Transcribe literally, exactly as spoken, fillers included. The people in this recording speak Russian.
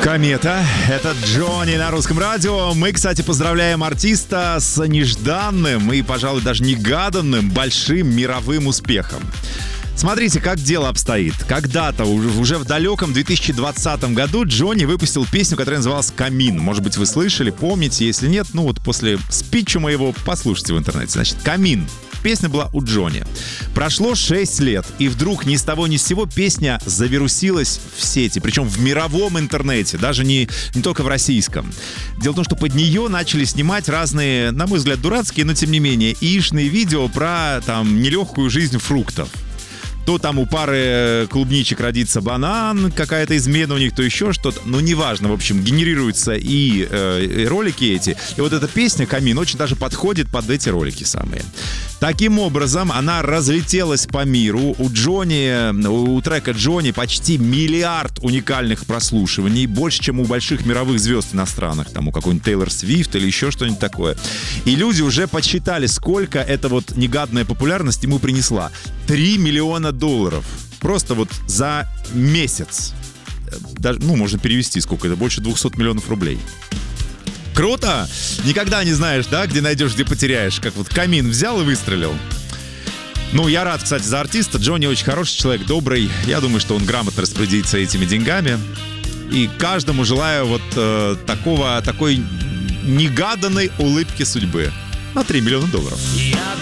Комета. Это Джонни на русском радио. Мы, кстати, поздравляем артиста с нежданным и, пожалуй, даже негаданным большим мировым успехом. Смотрите, как дело обстоит. Когда-то, уже в далеком две тысячи двадцатом году, Джонни выпустил песню, которая называлась «Камин». Может быть, вы слышали, помните. Если нет, ну вот после спича моего послушайте в интернете. Значит, «Камин». Песня была у Джонни. Прошло шесть лет, и вдруг ни с того ни с сего песня завирусилась в сети, причем в мировом интернете, даже не, не только в российском. Дело в том, что под нее начали снимать разные, на мой взгляд, дурацкие, но тем не менее, яичные видео про там нелегкую жизнь фруктов. То там у пары клубничек родится банан, какая-то измена у них, то еще что-то. Ну, неважно, в общем, генерируются и, э, и ролики эти. И вот эта песня «Камин» очень даже подходит под эти ролики самые. Таким образом, она разлетелась по миру. У Джонни, у трека Джонни почти миллиард уникальных прослушиваний. Больше, чем у больших мировых звезд иностранных. Там у какой-нибудь Тейлор Свифт или еще что-нибудь такое. И люди уже подсчитали, сколько эта вот негадная популярность ему принесла. Три миллиона долларов. Просто вот за месяц. Даже, ну, можно перевести, сколько это, больше двухсот миллионов рублей. Круто! Никогда не знаешь, да, где найдешь, где потеряешь. Как вот «Камин» взял и выстрелил. Ну, я рад, кстати, за артиста. Джонни очень хороший человек, добрый. Я думаю, что он грамотно распорядится этими деньгами. И каждому желаю вот э, такого, такой негаданной улыбки судьбы. На три миллиона долларов.